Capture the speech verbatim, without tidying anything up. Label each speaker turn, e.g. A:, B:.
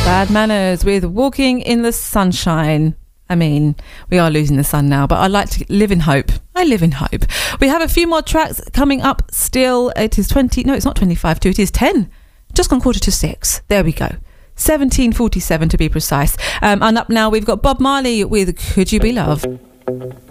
A: Bad Manners with Walking in the Sunshine. I mean, we are losing the sun now, but I like to live in hope. I live in hope. We have a few more tracks coming up still. It is twenty, no, it's not twenty-five to, it is ten. Just gone quarter to six. There we go. seventeen forty-seven to be precise. Um, and up now, we've got Bob Marley with Could You Be Love?